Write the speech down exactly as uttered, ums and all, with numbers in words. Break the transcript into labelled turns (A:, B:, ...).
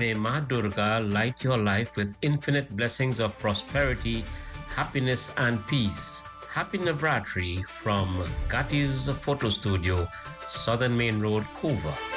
A: May Ma Durga light your life with infinite blessings of prosperity, happiness, and peace. Happy Navratri from Gati's Photo Studio, Southern Main Road, Kuva.